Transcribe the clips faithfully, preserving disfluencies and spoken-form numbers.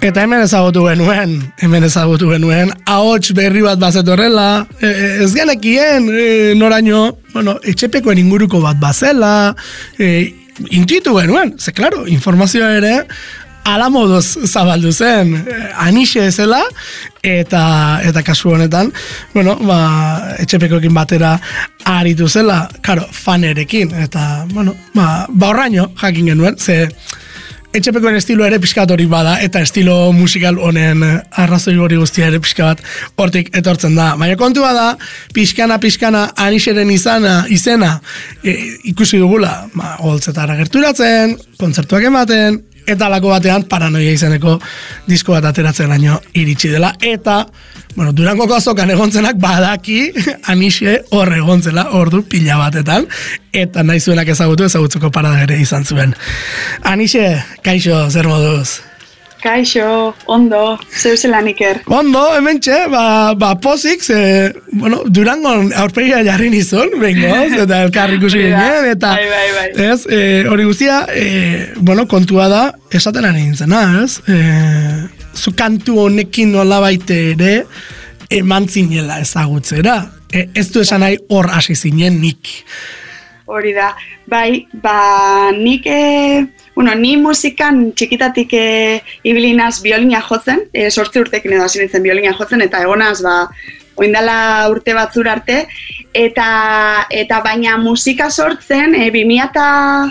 Eta hemen ezagutu genuen, hemen ezagutu genuen, ahots berri bat bazetorrela, e, ez genekien, e, noraino, bueno, etxepekoen inguruko bat bazela, e, intuitu genuen, ze klaro, informazioa ere, ala moduz zabaldu zen, anixe zela, eta eta kasu honetan, bueno, ba, etxepekoekin batera aritu zela, karo, fanerekin, eta, bueno, ba, ba horraino jakin genuen, ze etxepekoen estilo ere pixka bat hori bada, eta estilo musikal honen arrazoi hori guztia ere pixka bat hortik etortzen da. Baina kontua da, pixkana, pixkana, anixeren izana, izena, e, ikusi dugula, ba, holtzetara gerturatzen, kontzertuak ematen, eta lako batean paranoia izeneko disko bat ateratzen laino iritsi dela. Eta, bueno, Durangoko azokan egontzenak badaki anixe horre egontzela ordu pila batetan. Eta nahi zuenak ezagutu ezagutzuko parada ere izan zuen. Anixe, kaixo, zer moduz? Kaixo, ondo, zeu zelan Iker. Ondo, hemen txe, ba, ba pozik, ze, bueno, Durangon aurpegia jarri nizun, bengoz, eta elkarri ikusi ginen, eta, bai, bai, bai. ez, e, hori guztia, e, bueno, kontua da, esaten ari nintzena, ez, e, zu kantu honekin nola baite ere, eman zinela ezagutzera, e, ez du esan nahi hor hasi zinen nik. Hori da, bai, ba, nik, e, bueno, ni musikan txikitatik e, ibilinaz biolina jotzen, e, sortzi urtekin edo hasi nintzen biolina jotzen, eta egonaz, ba, oindala urte batzur arte, eta, eta baina musika sortzen, e, bimia eta,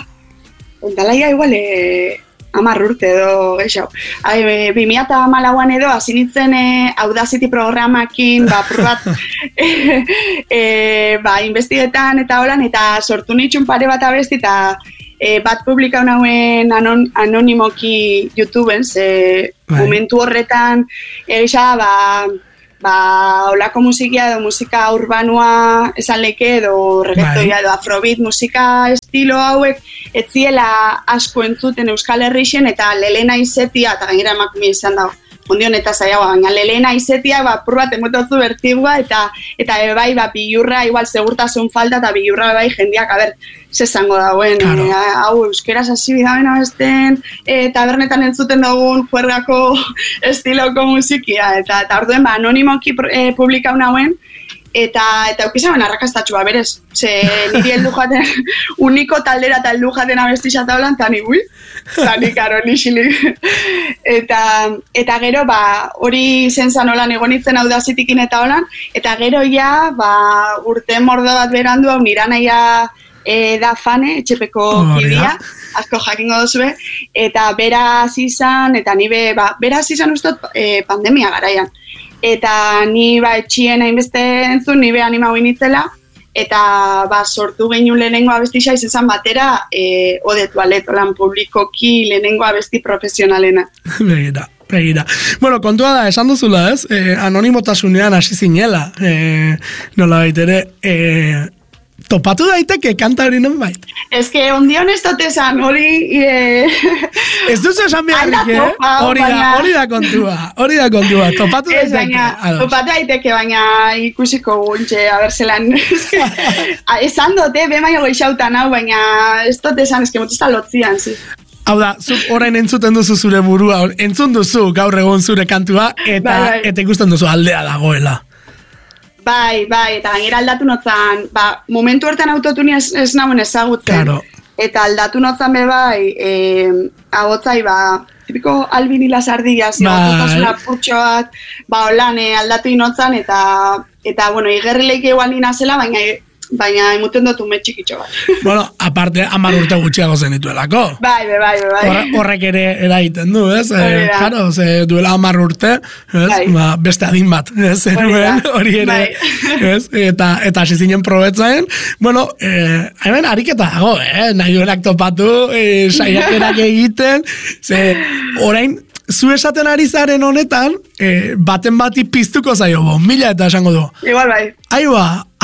oindala ia igual, e, amar urte edo, geixo. Bimia eta hamalauan edo, hasi nintzen e, Audacity programakin, ba, probat, e, e, ba, investigetan eta holan, eta sortu nitxun pare bat abesti, eta e, bat publikau nauen anon, anonimoki YouTubeen, ze momentu horretan, egisa, ba, ba, olako musikia edo musika urbanua esan leke edo reggaetoia edo afrobeat musika estilo hauek etziela asko entzuten Euskal Herrixen eta lelena izetia, eta gainera emakume izan dago, ondion eta zaiagoa, baina lelena izetia, ba, purbat emotozu bertigua, eta eta bai, ba, bilurra, igual, segurtasun falta, eta bilurra bai jendiak, a ber, zesango dauen, claro. e, hau, euskeraz hasi bidaben abesten, e, tabernetan entzuten dugun juergako estiloko musikia, eta, eta orduen, ba, anonimoki e, publikau nauen, eta eta eukizaben arrakastatxua, berez. Ze niri heldu jaten, uniko taldera eta heldu jaten abestixat haulan, eta ni gui, eta ni karo, ni xilik. Eta, eta gero, ba, hori zentzan holan egonitzen Audacitikin eta holan, eta gero ja, ba, urte mordo bat berandu, hau niranaia e, da fane, etxepeko oh, kidea, asko jakingo duzue, eta beraz izan, eta ni be, ba, beraz izan ustot e, pandemia garaian. Eta ni ba etxien hainbeste entzun, ni be animau initzela, eta ba sortu gehiun lehenengo abestixa izan batera, e, ode tualet, olan publikoki lehenengo abesti profesionalena. Begira, begira. Bueno, kontua da, esan duzula, ez? E, anonimotasunean hasi zinela, e, nola baitere, e, topatu daiteke kanta hori non bait? Ez que ondion ez dut esan, hori... E... Ez duzu esan beharrik, eh? Hori da, hori da kontua, hori da kontua, topatu ez, daiteke. Baina, topatu daiteke, baina ikusiko guntxe, abertzelan. Esan dut, eh, bemaio goixautan hau, baina ez dut esan, ez que motuzta lotzian, zi. Hau da, zuk orain entzuten duzu zure burua, entzun duzu gaur egon zure kantua, eta, bai, bai. eta ikusten duzu aldea dagoela. Bai, bai, eta gainera aldatu notzan, ba, momentu hortan autotuni ez, ez nauen ezagutzen. Claro. Eta aldatu notzan be bai, e, ahotzai, ba, tipiko albinila sardia, ziotzasuna bai. Purtsoak, ba, holan, e, aldatu inotzan, eta, eta, bueno, igerrileik igual nina zela, baina, baina emuten dut ume txikitxo bat. Bueno, aparte, hamar urte gutxiago zenituelako. Bai, bai, bai. Horre, horrek ere eragiten du, ez? E, claro, ze duela hamar urte, ez? Bai. Ba, beste adin bat, ez? Zenuen, hori ere, bai. Ez? Eta, eta hasi zinen probetzaen. Bueno, eh, hemen ariketa dago, eh? Nahi duenak topatu, eh, saiakerak egiten, ze orain, zu esaten ari zaren honetan, eh, baten bati piztuko zaio, bo, mila eta esango du. Igual bai. Aiba,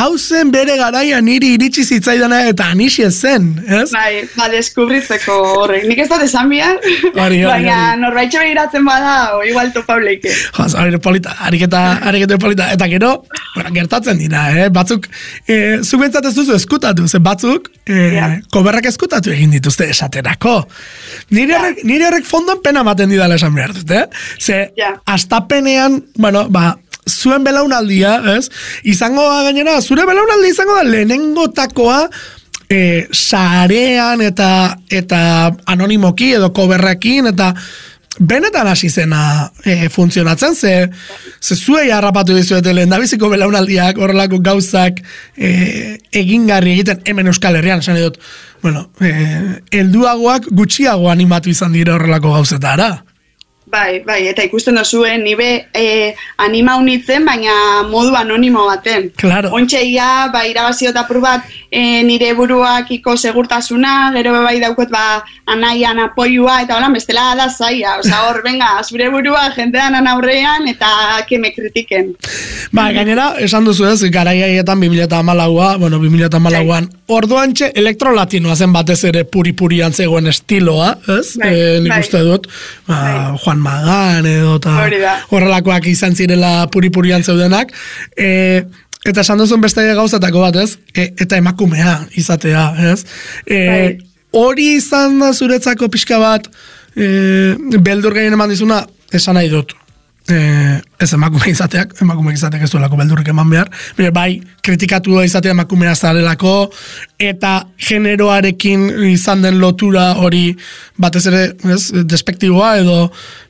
hau zen bere garaia niri iritsi zitzaidana eta anixie zen, ez? Bai, ba, deskubritzeko horrek. Nik ez dut esan bihar, Hori, hori, baina hori. norbaitxe begiratzen bada, o igual topauleike. Joz, hori polita, ariketa, ariketa polita. Eta gero, bueno, gertatzen dira, eh? Batzuk, eh, zuk bentsat ez duzu eskutatu, ze batzuk, eh, Ja. koberrak eskutatu egin dituzte esaterako. Nire Ja. horrek, nire horrek fondon pena maten didala esan behar dut, eh? Ze, Ja. astapenean, bueno, ba, zuen belaunaldia, ez? Izango da gainera, zure belaunaldia izango da lehenengotakoa, e, sarean eta eta anonimoki edo koberrekin eta benetan hasi zena e, funtzionatzen, ze, ze zuei harrapatu dizuete lehendabiziko belaunaldiak horrelako gauzak e, egingarri egiten hemen Euskal Herrian, esan edut, bueno, e, helduagoak gutxiago animatu izan dira horrelako gauzetara. Bai, bai, eta ikusten duzue, nibe e, anima unitzen, baina modu anonimo baten. Claro. Ontxeia, ba, irabaziot apur bat e, nire buruakiko segurtasuna, gero bai daukot, ba, anaian apoiua, eta hola, bestela da zaia. Osa, hor, venga, zure burua jendean aurrean, eta que me kritiken. Ba, gainera, esan duzu ez, garaiaietan bi mila hamalaua, bueno, bi mila hamalauan, orduantxe elektrolatinoa zen batez ere puri-purian zegoen estiloa, ez? Bai, e, nik bai. uste dut, ba, Bai. Juan Magan edo, eta Hori da. horrelakoak izan zirela puri-purian zeudenak, e, eta esan duzun beste gauzatako bat, ez? E, eta emakumea izatea, ez? E, Bai. hori izan da zuretzako pixka bat, e, beldur gehien eman dizuna, esan nahi dut. Eh, ez emakume izateak, emakume izateak ez duelako beldurrik eman behar, bere bai kritikatu izatea emakumea zarelako, eta generoarekin izan den lotura hori batez ere, ez, despektiboa edo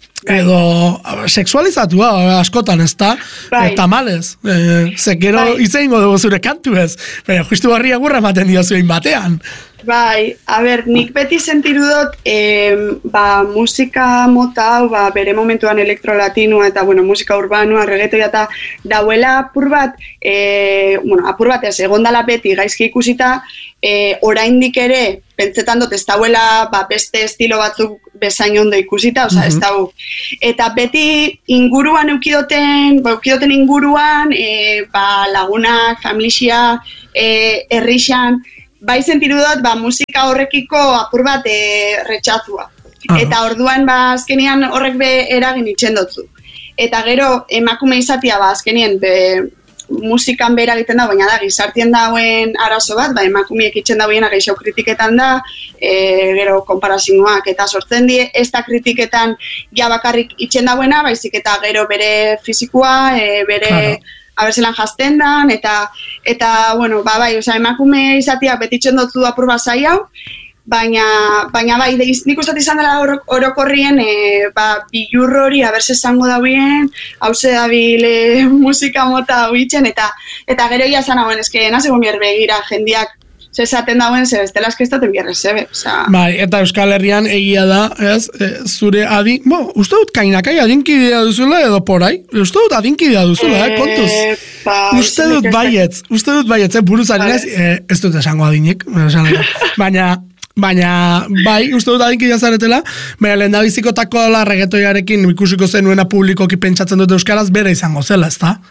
edo sexualizatua askotan, ez da? Bai. Eta malez, e, ze gero Bai. izango dugu zure kantu ez, baina justu barri agurra ematen dio zuen batean. Bai, a ber, nik beti sentiru dut, eh, ba, musika mota hau, ba, bere momentuan elektrolatinoa eta, bueno, musika urbanoa, reggaetoia eta dauela apur bat, eh, bueno, apur bat ez, egondala beti gaizki ikusita, eh, oraindik ere, pentsetan dut ez dauela, ba, beste estilo batzuk bezain ondo ikusita, oza, ez dau. Eta beti inguruan eukidoten, ba, eukidoten inguruan, eh, ba, lagunak, familia, eh, herrixan, bai sentiru dut, ba, musika horrekiko apur bat e, retxazua. Ah. Eta orduan, ba, azkenian horrek be eragin itxen dutzu. Eta gero, emakume izatia, ba, azkenien, be, musikan behera egiten da, baina da, gizartien dauen arazo bat, ba, emakumeek itxen dauena geixo kritiketan da, e, gero, konparazioak eta sortzen die, ez da kritiketan ja bakarrik itxen dauena, baizik eta gero bere fizikoa, e, bere... Claro. abertzelan jazten dan, eta, eta bueno, ba, bai, oza, emakume izatia betitzen dutzu apur bat zai hau, baina, baina bai, deiz, nik uste izan dela oro, orokorrien, e, ba, bilur hori, abertze esango da bien, hauze dabile musika mota hau itxen, eta, eta gero ia zan hauen, eske, nasegon bier begira, jendiak, ze esaten dauen, ze bestela eskeztaten bierre zebe, oza... Bai, eta Euskal Herrian egia da, ez, e, zure adin, bo, uste dut kainakai adinkidea duzula edo porai, uste dut adinkidea duzula, eh, kontuz. Ba, Uste dut baietz, uste dut baietz, eh, buruz ari naiz, eh, ez dut esango adinik, esan dut. baina, baina, bai, uste dut adinkidea zaretela, baina lehen da bizikotako la reggaetoiarekin ikusiko zenuena publikoki pentsatzen dut euskaraz bere izango zela, ez da?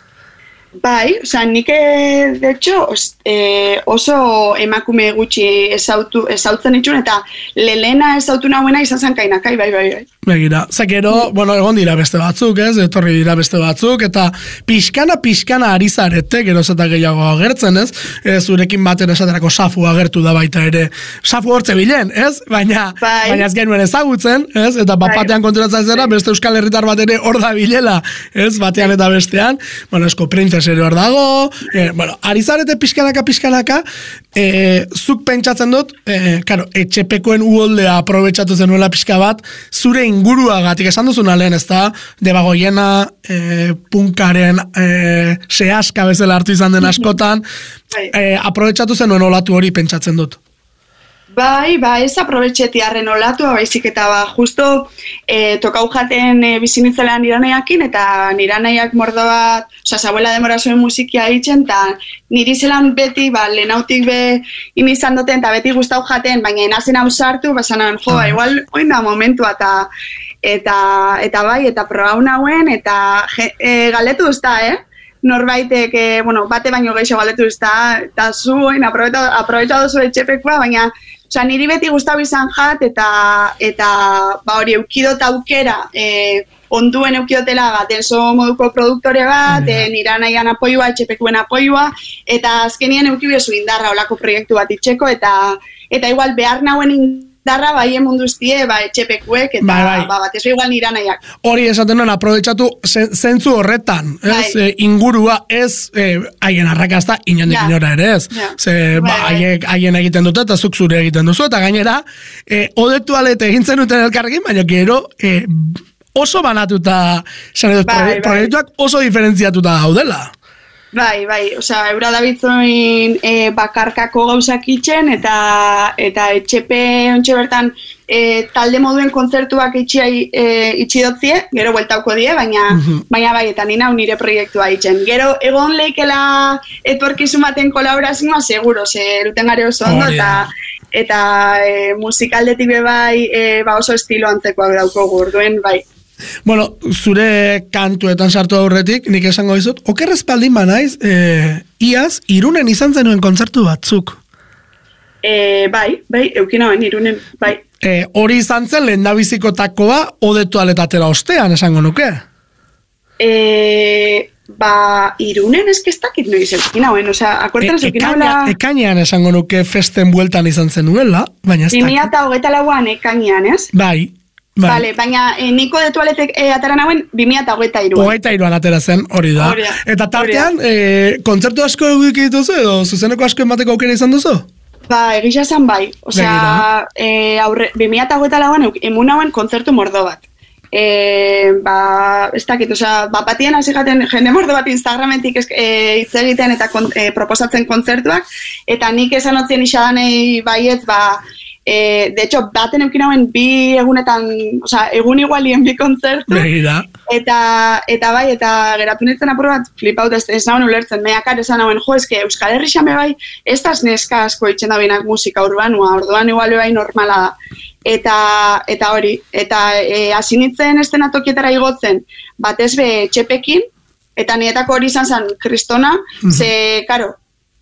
Bai, oza, nik, eh, de hecho, os, eh, oso emakume gutxi ezautu, ezautzen itxun, eta lelena ezautu nahuena izan zen kainakai, bai, bai, bai. Begira, zekero, bueno, egon dira beste batzuk, ez, etorri dira beste batzuk, eta pixkana, pixkana ari zarete, geroz eta gehiago agertzen, ez, e, zurekin baten esaterako Safu agertu da baita ere, Safu hortze bilen, ez, baina, Bai. baina ez genuen ezagutzen, ez, eta bat Bai. batean konturatzen zera, beste euskal herritar bat ere hor da bilela, ez, batean eta bestean, bueno, esko Princess ere hor dago, e, bueno, ari zarete pixkanaka, pixkanaka, e, zuk pentsatzen dut, e, karo, etxepekoen uholdea aprobetxatu zenuela pixka bat, zure inguruagatik esan duzuna lehen, ez da, debagoiena, e, punkaren e, sehaska bezala hartu izan den askotan, Bai. e, aprobetxatu zenuen olatu hori pentsatzen dut. Bai, ba, ez aprobetxeti arren olatua, baizik eta ba, justo e, tokau jaten e, bizinitzelean niranaiakin, eta niranaiak mordo bat, oza, zabuela demora zuen musikia itxen, eta niri zelan beti, ba, lehenautik be inizan duten, eta beti gustau jaten, baina enazen hau sartu, basanan, jo, ba, igual, oin da momentua, eta eta, eta bai, eta probau nauen, eta je, e, galetu usta, eh? norbaitek, eh, bueno, bate baino gehiago galdetu ezta, eta zuen, aprobetxatu zuen etxepekua, baina, osea, niri beti gustatu izan jat, eta, eta ba hori, eukidot aukera, eh, onduen eukidotela bat, denso moduko produktore bat, yeah. e, nira nahian apoioa, etxepekuen apoioa, eta azkenien eukibiozu indarra olako proiektu bat itxeko, eta, eta igual behar nauen indarra bai emundu iztie, ba, etxepekuek, eta bai, bai. Ba, bat ez igual nira nahiak. Hori esaten nuen, aprobetxatu zentzu horretan, ez? Bai. E, ingurua ez e, haien arrakazta inondik ja. Inora ere ez. Ja. Ze, bai, ba, haiek, haien egiten dute eta zuk zure egiten duzu, eta gainera, e, odetualete egin zenuten elkarrekin, baina gero, e, oso banatuta, bai, bai. Proiektuak oso diferentziatuta daudela. Bai, bai, osea, eura dabitzen e, bakarkako gauzak itxen, eta, eta etxepe ontxe bertan e, talde moduen kontzertuak itxiai e, itxidotzie, gero bueltauko die, baina, uh-huh. baina bai, eta nina nire proiektua itxen. Gero, egon leikela etorkizun baten kolaborazioa, seguro, ze eruten gare oso ondo, eta, eta e, musikaldetik be bai, e, ba oso estilo antzekoak dauko gurduen, bai. Bueno, zure kantuetan sartu aurretik, nik esango dizut, oker espaldin banaiz, e, iaz, Irunen izan zenuen kontzertu batzuk. E, bai, bai, eukinauen Irunen, bai. E, hori izan zen lehendabizikotakoa odetualetatera ostean, esango nuke? E, ba, Irunen eskestakit noiz eukinauen, osea, akortan e, ekainean, ekainean esango nuke festen bueltan izan zenuela, baina ez dakit. Bimia eta hogeita lauan ekainean, ez? Bai. Bai. Vale, baina eh, niko de tualetek eh, ataran hauen bimia eta hogeita iruan. Hogeita iruan atera zen, hori da. Oria, eta tartean, eh, kontzertu asko egik dituzu edo zuzeneko asko emateko aukera izan duzu? Ba, egisa zen bai. Osea, eh, aurre, bimia eta hogeita lauan emun hauen kontzertu mordo bat. Eh, ba, ez dakit, osea, bat batien hasi gaten jende mordo bat Instagramentik eh, hitz egiten eta kon, eh, proposatzen kontzertuak, eta nik esan otzien isadanei baietz, ba, E, de hecho, baten eukin hauen bi egunetan, osea, egun igualien bi kontzertu. Begira. Eta, eta bai, eta geratu nintzen apur bat, flipaut ez, ez nauen ulertzen, meakar esan hauen, jo, eske Euskal Herri xame bai, ez das neska asko itxen da binak musika urbanua, orduan igual bai normala da. Eta, eta hori, eta hasi e, nintzen estenatokietara igotzen, batez be txepekin, eta nietako hori izan zen kristona, mm-hmm. ze, karo,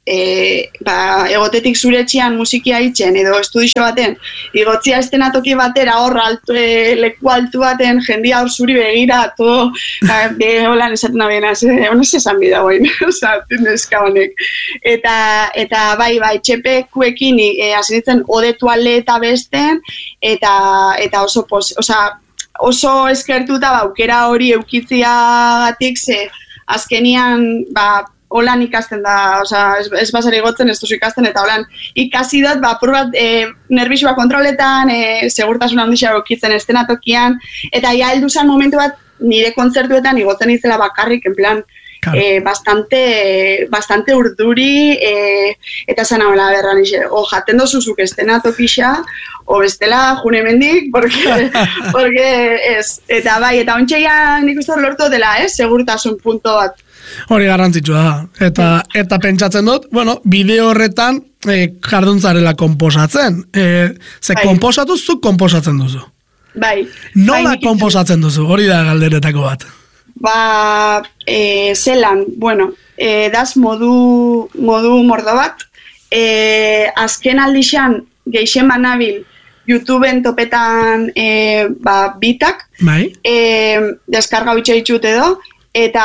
E, ba, egotetik zure etxean musikia itxen edo estudixo baten igotzia estenatoki batera hor altu, e, leku altu baten jendia hor zuri begira to, be holan esaten abenaz honez esan bida guain oza, neska honek eta, eta bai, bai, txepekuekin e, asinitzen odetuale eta besten eta, eta oso pos, oza, oso eskertuta baukera hori eukitziagatik ze azkenian ba holan ikasten da, osea, ez, ez basari gotzen, ez duzu ikasten, eta holan ikasi dut, ba, apur bat, e, nervixua kontroletan, e, segurtasun handixea okitzen estenatokian, eta ja heldu zen momentu bat, nire kontzertuetan igotzen izela bakarrik, en plan, claro. e, bastante, bastante urduri, e, eta zan hau berra nixe, o jaten dozuzuk estenatokixa, o bestela june mendik, porque, porque ez, eta bai, eta ontxeia nik uste lortu dela, eh, segurtasun punto bat. Hori garrantzitsua da. Eta, eta pentsatzen dut, bueno, bideo horretan e, jarduntzarela konposatzen. E, ze bai. Konposatu zuk konposatzen duzu. Bai. Nola bai, konposatzen duzu? Hori da galderetako bat. Ba, e, zelan, bueno, e, daz modu, modu mordo bat. E, azken aldixan geixen banabil YouTubeen topetan e, ba, bitak. Bai. E, deskarga bitxe ditut edo. Eta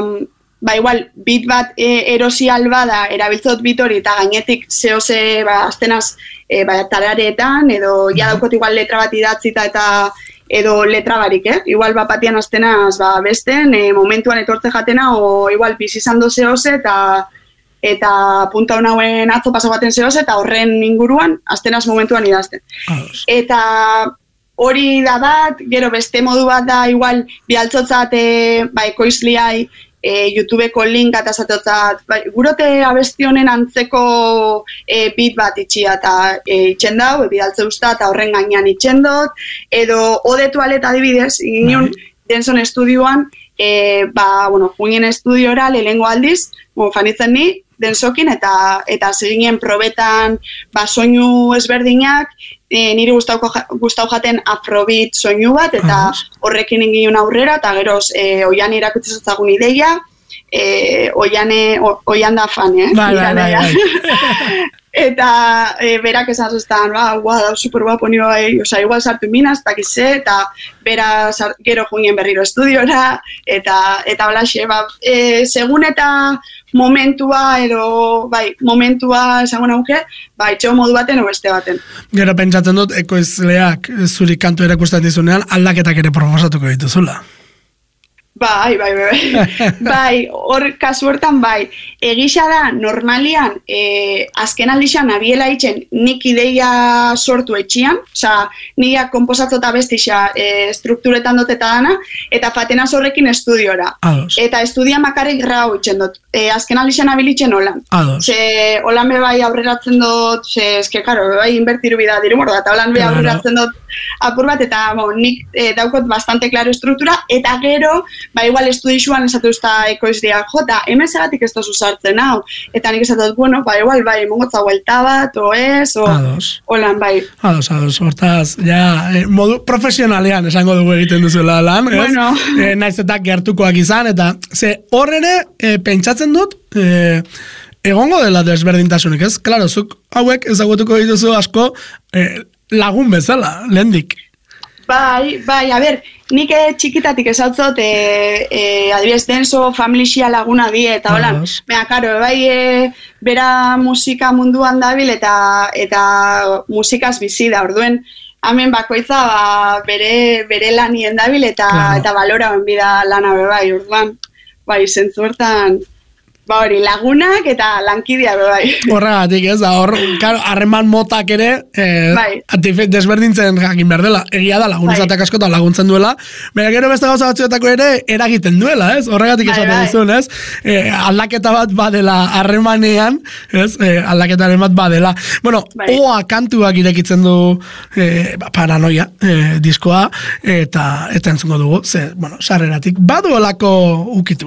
ba igual, bit bat e, erosi albada erabiltzot bit hori eta gainetik zehose ba, aztenaz e, ba, tararetan edo ja daukot igual letra bat idatzita eta edo letra barik, eh? Igual bat batian aztenaz ba, besten e, momentuan etortze jatena o igual bizizando zehose eta eta punta honauen atzo paso baten zehose eta horren inguruan aztenaz momentuan idazten. Ados. Eta hori da bat, gero beste modu bat da igual bialtzotzat e, ba, ekoizliai E, YouTubeko link eta zatotzat, bai, gurote abesti honen antzeko e, bit bat itxia eta e, itxen dau, e, bidaltze usta eta horren gainean itxen dut, edo odetualet adibidez, inion Denson estudioan, e, ba, bueno, junien estudiora lehengo aldiz, bueno, fanitzen ni, Densokin eta eta seginen probetan ba, soinu ezberdinak, e, niri gustau jaten afrobeat soinu bat, eta horrekin ingin aurrera, eta geroz, e, oian irakutsi zutzagun ideia, e, oiane, o, oian da fan, eh? Bai, bai, bai, bai. Eta e, berak esan zuztan, ba, guau, da, super guapo ni bai, oza, igual sartu minaz, takize, eta bera sar, gero junien berriro estudiora, eta eta holaxe, ba, e, segun eta momentua, edo, bai, momentua esango nauke, ba, itxo modu baten o beste baten. Gero pentsatzen dut, ekoizleak zuri kantu erakusten dizunean, aldaketak ere proposatuko dituzula. Bai, bai, bai, bai, hor kasu hortan bai, egisa da, normalian, e, azken aldixan abiela itxen nik ideia sortu etxian, oza, nik komposatzota bestixa e, strukturetan dut eta dana, eta fatena horrekin estudiora. Ados. Eta estudia makarrik grau itxen dut, e, azken aldixan abilitzen holan. Ados. Ze, holan be bai aurreratzen dut, ze, eske, karo, bai, invertiru bida diru morda, eta holan be Claro. aurreratzen dut apur bat, eta bo, nik e, daukot bastante klaro estruktura, eta gero, ba, igual estudixuan esatu usta ekoizdia, jota, hemen segatik ez tozu sartzen, hau, eta nik esatu dut, bueno, ba, igual, bai, mongotza huelta bat, o ez, o, Ados. holan, bai. Ados, ados, hortaz, ja, eh, modu profesionalean esango dugu egiten duzuela lan, ez? Bueno. Eh, naiz eta gertukoak izan, eta ze horrene eh, pentsatzen dut, eh, egongo dela desberdintasunik, ez? Klaro, zuk hauek ezagutuko dituzu asko eh, lagun bezala, lehendik. Bai, bai, a ber, nik eh, txikitatik esautzot, e, e, adibidez denso, familixia laguna die, eta holan, Ados. bera, karo, bai, e, bera musika munduan dabil, eta eta musikaz bizi da, orduen, hemen bakoitza ba, bere, bere lanien dabil, eta, Claro. eta balora bida lana be bai, orduan, bai, zentzu hortan, ba hori, lagunak eta lankidia be bai. Horregatik, ez da, hor, karo, harreman motak ere, eh, Bai. atife- desberdintzen jakin behar dela, egia da, laguntzatak Bai. askotan laguntzen duela, baina gero beste gauza batzuetako ere eragiten duela, ez? Horregatik Bai, esaten bai. dizun, ez? Eh, aldaketa bat badela harremanean, ez? Eh, aldaketaren bat badela. Bueno, Bai. oa kantuak irekitzen du eh, ba, paranoia eh, diskoa, eta eta entzungo dugu, ze, bueno, sarreratik baduelako ukitu.